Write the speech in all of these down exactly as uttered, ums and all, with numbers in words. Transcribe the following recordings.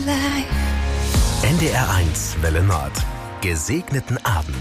N D R eins Welle Nord. Gesegneten Abend.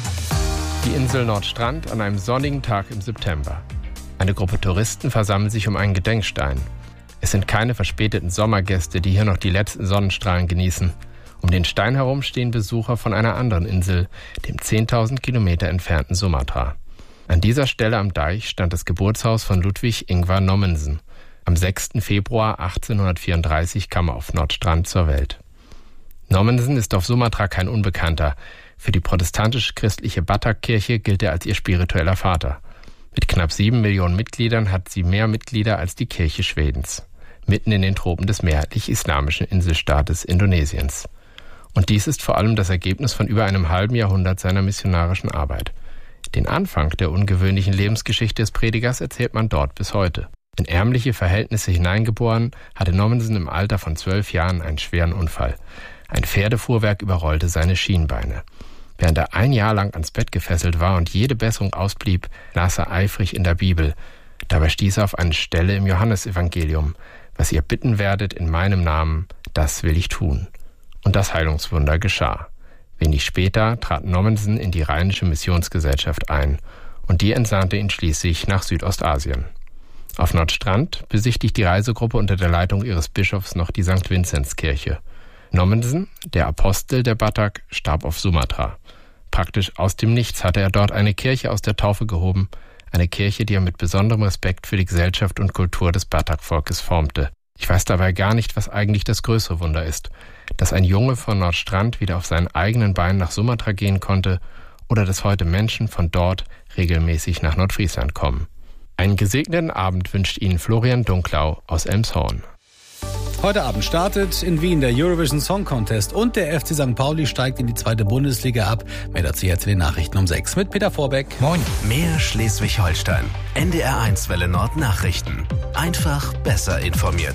Die Insel Nordstrand an einem sonnigen Tag im September. Eine Gruppe Touristen versammelt sich um einen Gedenkstein. Es sind keine verspäteten Sommergäste, die hier noch die letzten Sonnenstrahlen genießen. Um den Stein herum stehen Besucher von einer anderen Insel, dem zehntausend Kilometer entfernten Sumatra. An dieser Stelle am Deich stand das Geburtshaus von Ludwig Ingvar Nommensen. Am sechsten Februar achtzehnhundertvierunddreißig kam er auf Nordstrand zur Welt. Nommensen ist auf Sumatra kein Unbekannter. Für die protestantisch-christliche Batak-Kirche gilt er als ihr spiritueller Vater. Mit knapp sieben Millionen Mitgliedern hat sie mehr Mitglieder als die Kirche Schwedens, mitten in den Tropen des mehrheitlich islamischen Inselstaates Indonesiens. Und dies ist vor allem das Ergebnis von über einem halben Jahrhundert seiner missionarischen Arbeit. Den Anfang der ungewöhnlichen Lebensgeschichte des Predigers erzählt man dort bis heute. In ärmliche Verhältnisse hineingeboren, hatte Nommensen im Alter von zwölf Jahren einen schweren Unfall. Ein Pferdefuhrwerk überrollte seine Schienbeine. Während er ein Jahr lang ans Bett gefesselt war und jede Besserung ausblieb, las er eifrig in der Bibel. Dabei stieß er auf eine Stelle im Johannesevangelium: Was ihr bitten werdet in meinem Namen, das will ich tun. Und das Heilungswunder geschah. Wenig später trat Nommensen in die Rheinische Missionsgesellschaft ein und die entsandte ihn schließlich nach Südostasien. Auf Nordstrand besichtigt die Reisegruppe unter der Leitung ihres Bischofs noch die Sankt Vinzenz-Kirche. Nommensen, der Apostel der Batak, starb auf Sumatra. Praktisch aus dem Nichts hatte er dort eine Kirche aus der Taufe gehoben, eine Kirche, die er mit besonderem Respekt für die Gesellschaft und Kultur des Batak-Volkes formte. Ich weiß dabei gar nicht, was eigentlich das größere Wunder ist, dass ein Junge von Nordstrand wieder auf seinen eigenen Beinen nach Sumatra gehen konnte oder dass heute Menschen von dort regelmäßig nach Nordfriesland kommen. Einen gesegneten Abend wünscht Ihnen Florian Dunklau aus Elmshorn. Heute Abend startet in Wien der Eurovision Song Contest und der F C Sankt Pauli steigt in die zweite Bundesliga ab. Mehr dazu jetzt in den Nachrichten um sechs mit Peter Vorbeck. Moin. Mehr Schleswig-Holstein. N D R eins Welle Nord Nachrichten. Einfach besser informiert.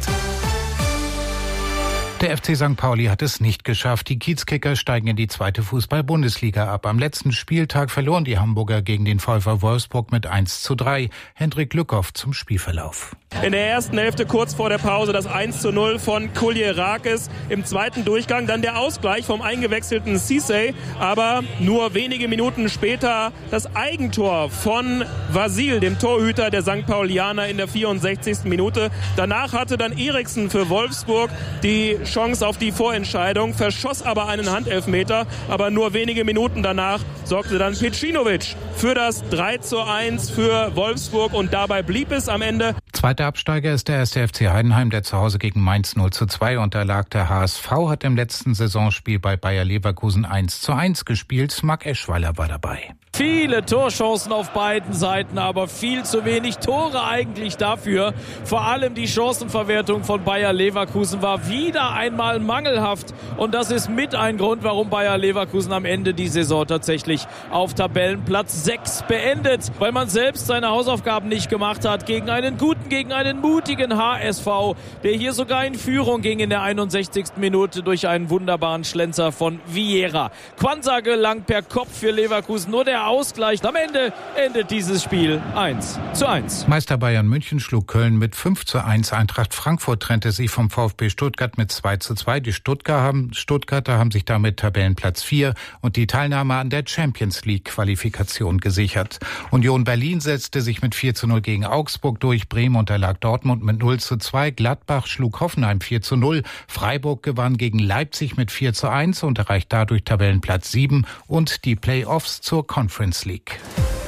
Der F C Sankt Pauli hat es nicht geschafft. Die Kiezkicker steigen in die zweite Fußball-Bundesliga ab. Am letzten Spieltag verloren die Hamburger gegen den VfL Wolfsburg mit eins zu drei. Hendrik Lückhoff zum Spielverlauf. In der ersten Hälfte kurz vor der Pause das eins zu null von Kuljerakis. Im zweiten Durchgang dann der Ausgleich vom eingewechselten Cissé. Aber nur wenige Minuten später das Eigentor von Vasil, dem Torhüter der Sankt Paulianer in der vierundsechzigsten Minute. Danach hatte dann Eriksen für Wolfsburg die Chance auf die Vorentscheidung, verschoss aber einen Handelfmeter. Aber nur wenige Minuten danach sorgte dann Pecinovic für das drei zu eins für Wolfsburg. Und dabei blieb es am Ende. Zweiter Absteiger ist der erste F C Heidenheim, der zu Hause gegen Mainz null zu zwei unterlag. Der H S V hat im letzten Saisonspiel bei Bayer Leverkusen eins zu eins gespielt. Marc Eschweiler war dabei. Viele Torchancen auf beiden Seiten, aber viel zu wenig Tore eigentlich dafür. Vor allem die Chancenverwertung von Bayer Leverkusen war wieder einmal mangelhaft. Und das ist mit ein Grund, warum Bayer Leverkusen am Ende die Saison tatsächlich auf Tabellenplatz sechs beendet. Weil man selbst seine Hausaufgaben nicht gemacht hat gegen einen guten, gegen einen mutigen H S V, der hier sogar in Führung ging in der einundsechzigsten Minute durch einen wunderbaren Schlenzer von Vieira. Quansah gelang per Kopf für Leverkusen, nur der Ausgleich. Am Ende endet dieses Spiel eins zu eins. Meister Bayern München schlug Köln mit fünf zu eins. Eintracht Frankfurt trennte sich vom VfB Stuttgart mit zwei zu zwei. Die Stuttgarter haben, Stuttgarter haben sich damit Tabellenplatz vier und die Teilnahme an der Champions League Qualifikation gesichert. Union Berlin setzte sich mit vier zu null gegen Augsburg durch. Bremen unterlag Dortmund mit null zu zwei. Gladbach schlug Hoffenheim vier zu null. Freiburg gewann gegen Leipzig mit vier zu eins und erreicht dadurch Tabellenplatz sieben und die Playoffs zur Conference League.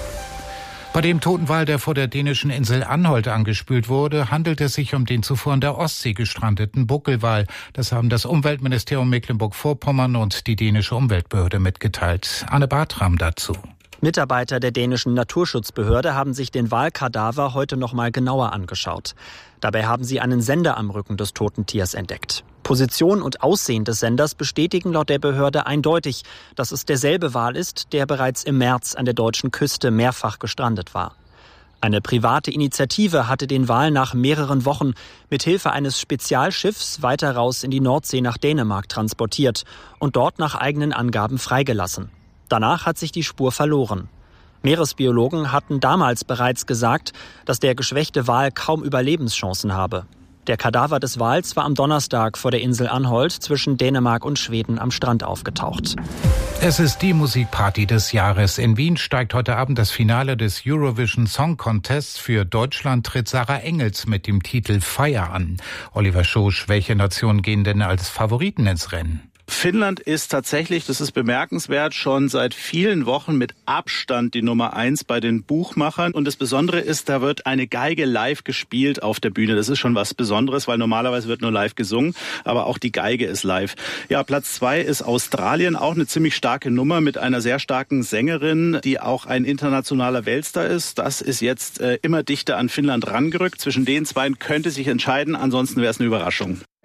Bei dem Totenwal, der vor der dänischen Insel Anholt angespült wurde, handelt es sich um den zuvor in der Ostsee gestrandeten Buckelwal. Das haben das Umweltministerium Mecklenburg-Vorpommern und die dänische Umweltbehörde mitgeteilt. Anne Bartram dazu. Mitarbeiter der dänischen Naturschutzbehörde haben sich den Walkadaver heute noch mal genauer angeschaut. Dabei haben sie einen Sender am Rücken des toten Tiers entdeckt. Position und Aussehen des Senders bestätigen laut der Behörde eindeutig, dass es derselbe Wal ist, der bereits im März an der deutschen Küste mehrfach gestrandet war. Eine private Initiative hatte den Wal nach mehreren Wochen mit Hilfe eines Spezialschiffs weiter raus in die Nordsee nach Dänemark transportiert und dort nach eigenen Angaben freigelassen. Danach hat sich die Spur verloren. Meeresbiologen hatten damals bereits gesagt, dass der geschwächte Wal kaum Überlebenschancen habe. Der Kadaver des Wals war am Donnerstag vor der Insel Anholt zwischen Dänemark und Schweden am Strand aufgetaucht. Es ist die Musikparty des Jahres. In Wien steigt heute Abend das Finale des Eurovision Song Contests. Für Deutschland tritt Sarah Engels mit dem Titel Fire an. Oliver Schosch, welche Nationen gehen denn als Favoriten ins Rennen? Finnland ist tatsächlich, das ist bemerkenswert, schon seit vielen Wochen mit Abstand die Nummer eins bei den Buchmachern. Und das Besondere ist, da wird eine Geige live gespielt auf der Bühne. Das ist schon was Besonderes, weil normalerweise wird nur live gesungen, aber auch die Geige ist live. Ja, Platz zwei ist Australien, auch eine ziemlich starke Nummer mit einer sehr starken Sängerin, die auch ein internationaler Weltstar ist. Das ist jetzt äh, immer dichter an Finnland rangerückt. Zwischen den beiden könnte sich entscheiden, ansonsten wäre es eine Überraschung.